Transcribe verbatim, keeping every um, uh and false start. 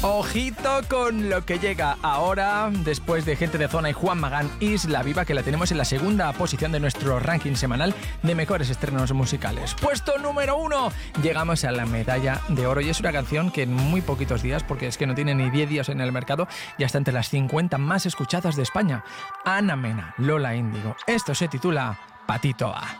Ojito con lo que llega ahora, después de Gente de Zona y Juan Magán, Isla Viva, que la tenemos en la segunda posición de nuestro ranking semanal de mejores estrenos musicales. Puesto número uno, llegamos a la medalla de oro y es una canción que en muy poquitos días, porque es que no tiene ni diez días en el mercado, ya está entre las cincuenta más escuchadas de España. Ana Mena, Lola Índigo. Esto se titula Patito A.